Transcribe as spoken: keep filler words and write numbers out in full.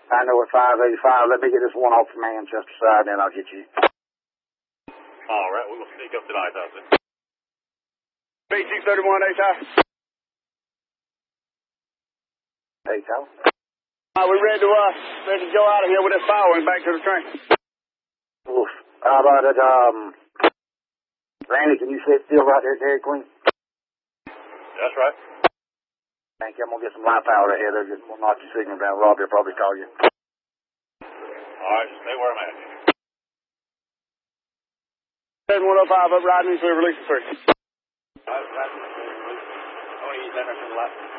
I know at five eighty-five. Let me get this one off the Manchester side, then I'll get you. All right, we'll sneak up tonight, I think. B two thirty-one, eight tower. Eight tower. All right, we ready to, uh, ready to go out of here with this power and back to the train. Oof. How about it, um... Randy, can you sit still right there, Dairy Queen? That's right. Thank you. I'm going to get some light power ahead. They're just going to knock your signal down. Robbie will probably call you. All right, just stay where I'm at. seven one oh five up riding into the release of three. All right, riding into the release. I want to use that for the last.